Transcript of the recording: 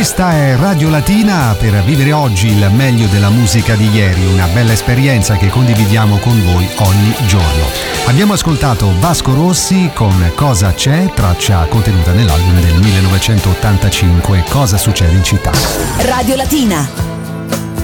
Questa è Radio Latina per vivere oggi il meglio della musica di ieri, una bella esperienza che condividiamo con voi ogni giorno. Abbiamo ascoltato Vasco Rossi con Cosa c'è, traccia contenuta nell'album del 1985 Cosa succede in città. Radio Latina.